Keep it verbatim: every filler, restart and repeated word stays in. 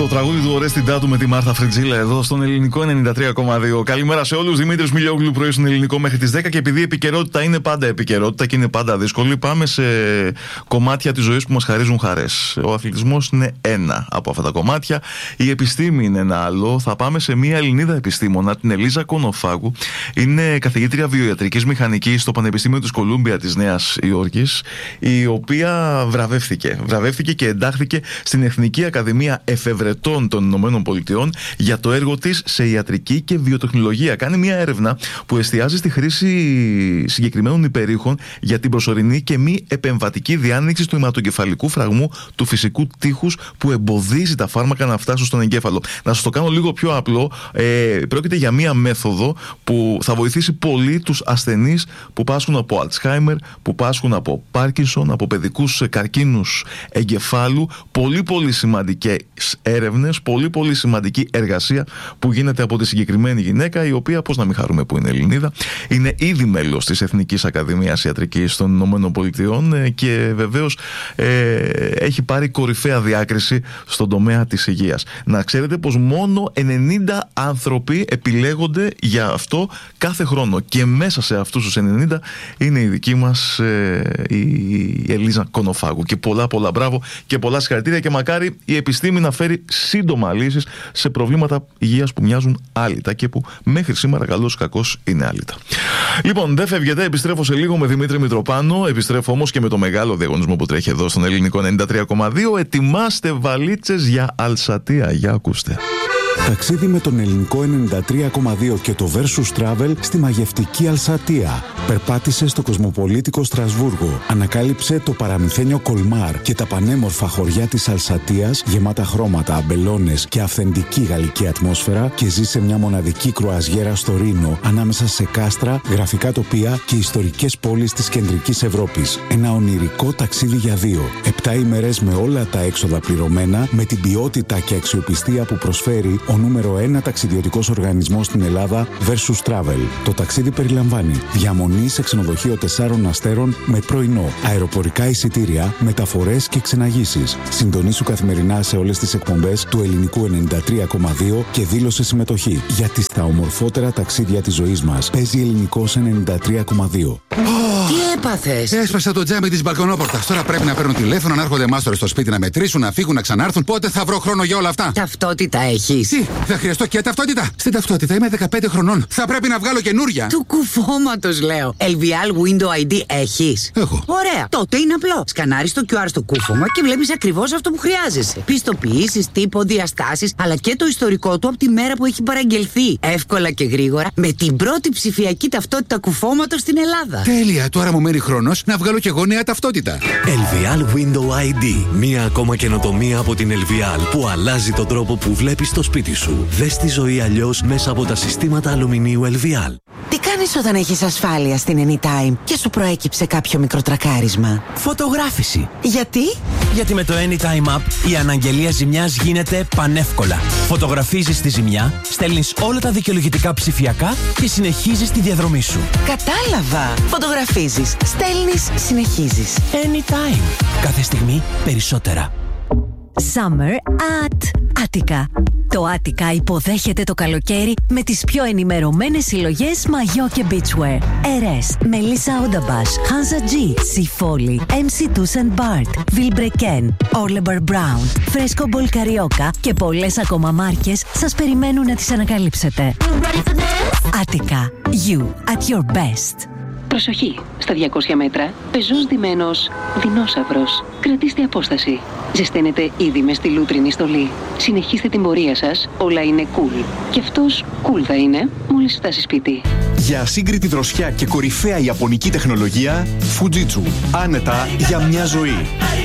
Το τραγούδι του Ορέστη Ντάτου με τη Μάρθα Φριτζίλα εδώ στον Ελληνικό ενενήντα τρία κόμμα δύο. Καλημέρα σε όλους. Δημήτρης Μιλιόγλου, πρωί στον Ελληνικό μέχρι τις δέκα. Και επειδή η επικαιρότητα είναι πάντα επικαιρότητα και είναι πάντα δύσκολη, πάμε σε κομμάτια της ζωής που μας χαρίζουν χαρές. Ο αθλητισμός είναι ένα από αυτά τα κομμάτια. Η επιστήμη είναι ένα άλλο. Θα πάμε σε μια Ελληνίδα επιστήμονα, την Ελίζα Κονοφάγου. Είναι καθηγήτρια βιοιατρικής μηχανικής στο Πανεπιστήμιο της Κολούμπια της Νέας Υόρκης, η οποία βραβεύτηκε. Βραβεύτηκε και εντάχθηκε στην Εθνική Ακαδημία Εφευρετών των Ηνωμένων Πολιτειών για το έργο της σε ιατρική και βιοτεχνολογία. Κάνει μια έρευνα που εστιάζει στη χρήση συγκεκριμένων υπερήχων για την προσωρινή και μη επεμβατική διάνοιξη του αιματοκεφαλικού φραγμού του φυσικού τείχους που εμποδίζει τα φάρμακα να φτάσουν στον εγκέφαλο. Να σας το κάνω λίγο πιο απλό. Ε, πρόκειται για μια μέθοδο που θα βοηθήσει πολύ τους ασθενείς που πάσχουν από Αλτσχάιμερ, που πάσχουν από Πάρκινσον, από παιδικούς καρκίνους εγκεφάλου. Πολύ πολύ σημαντικές έρευνες, πολύ πολύ σημαντική εργασία που γίνεται από τη συγκεκριμένη γυναίκα, η οποία, πώς να μην χαρούμε που είναι Ελληνίδα, είναι ήδη μέλος της Εθνικής Ακαδημίας Ιατρικής των Ηνωμένων Πολιτειών και βεβαίως ε, έχει πάρει κορυφαία διάκριση στον τομέα της υγείας. Να ξέρετε πως μόνο ενενήντα άνθρωποι επιλέγονται για αυτό κάθε χρόνο και μέσα σε αυτούς τους ενενήντα είναι η δική μας ε, η Ελίζα Κονοφάγου. Και πολλά πολλά μπράβο και πολλά συγχαρητήρια και μακάρι η επιστήμη να φέρει σύντομα λύσεις σε προβλήματα υγείας που μοιάζουν άλυτα και που μέχρι σήμερα καλώς κακώς είναι άλυτα. Λοιπόν, δεν φεύγετε, επιστρέφω σε λίγο με Δημήτρη Μητροπάνο. Επιστρέφω όμως και με το μεγάλο διαγωνισμό που τρέχει εδώ στον Ελληνικό ενενήντα τρία κόμμα δύο. Ετοιμάστε βαλίτσες για Αλσατία. Για ακούστε. Ταξίδι με τον Ελληνικό ενενήντα τρία κόμμα δύο και το Versus Travel στη μαγευτική Αλσατία. Περπάτησε στο κοσμοπολίτικο Στρασβούργο. Ανακάλυψε το παραμυθένιο Κολμάρ και τα πανέμορφα χωριά της Αλσατίας, γεμάτα χρώματα, αμπελώνες και αυθεντική γαλλική ατμόσφαιρα, και ζήσε μια μοναδική κρουαζιέρα στο Ρήνο, ανάμεσα σε κάστρα, γραφικά τοπία και ιστορικές πόλεις της κεντρικής Ευρώπης. Ένα ονειρικό ταξίδι για δύο. Επτά ημέρες με όλα τα έξοδα πληρωμένα, με την ποιότητα και αξιοπιστία που προσφέρει ο νούμερο ένα ταξιδιωτικός οργανισμός στην Ελλάδα, Versus Travel. Το ταξίδι περιλαμβάνει διαμονή σε ξενοδοχείο τεσσάρων αστέρων με πρωινό, αεροπορικά εισιτήρια, μεταφορές και ξεναγήσεις. Συντονίσου καθημερινά σε όλες τις εκπομπές του Ελληνικού ενενήντα τρία κόμμα δύο και δήλωσε συμμετοχή. Γιατί στα ομορφότερα ταξίδια της ζωής μας παίζει Ελληνικός ενενήντα τρία κόμμα δύο. Τι έπαθες? Έσπασα το τζάμι της μπαλκονόπορτας. Τώρα πρέπει να παίρνω τηλέφωνο, να έρχονται μάστορες στο σπίτι να μετρήσουν, να φύγουν, να ξανάρθουν. Πότε θα βρω χρόνο για όλα αυτά? Ταυτότητα έχεις? Τι, θα χρειαστώ και ταυτότητα? Στην ταυτότητα είμαι δεκαπέντε χρονών. Θα πρέπει να βγάλω καινούρια. Του κουφώματος λέω. ελ βι ελ Window άι ντι έχεις? Έχω. Ωραία. Τότε είναι απλό. Σκανάρεις το κιου αρ στο κούφωμα και βλέπεις ακριβώς αυτό που χρειάζεσαι. Πιστοποιήσεις, τύπο, διαστάσεις, αλλά και το ιστορικό του από τη μέρα που έχει παραγγελθεί. Εύκολα και γρήγορα με την πρώτη ψηφιακή ταυτότητα κουφώματος στην Ελλάδα. Τέλεια. Τώρα μου μένει χρόνος να βγάλω και εγώ νέα ταυτότητα. ελ βι ελ Window άι ντι. Μία ακόμα καινοτομία από την ελ βι ελ που αλλάζει τον τρόπο που βλέπεις το σπίτι σου. Δες τη ζωή αλλιώς μέσα από τα συστήματα αλουμινίου ελ βι ελ. Τι κάνεις όταν έχεις ασφάλεια στην Anytime και σου προέκυψε κάποιο μικροτρακάρισμα? Φωτογράφηση. Γιατί? Γιατί με το Anytime App η αναγγελία ζημιάς γίνεται πανεύκολα. Φωτογραφίζεις τη ζημιά, στέλνεις όλα τα δικαιολογητικά ψηφιακά και συνεχίζεις τη διαδρομή σου. Κατάλαβα. Φωτογραφίζεις, στέλνεις, συνεχίζεις. Anytime. Κάθε στιγμή περισσότερα. Summer at Attica. Το Attica υποδέχεται το καλοκαίρι με τις πιο ενημερωμένες συλλογές μαγιό και beachwear. Ερές, Melissa Odabash, Hansa G, Sifoli, εμ σι Tuss and Bart, Vilebrequin, Orlebar Brown, Fresco Bol Carioca και πολλές ακόμα μάρκες σας περιμένουν να τις ανακαλύψετε. Attica. You at your best. Προσοχή! Στα διακόσια μέτρα, πεζός ντυμένος δεινόσαυρος. Κρατήστε απόσταση. Ζεσταίνετε ήδη με στη λούτρινη στολή. Συνεχίστε την πορεία σας, όλα είναι cool. Και αυτός cool θα είναι μόλις φτάσει σπίτι. Για ασύγκριτη δροσιά και κορυφαία ιαπωνική τεχνολογία, Fujitsu. Άνετα για μια ζωή.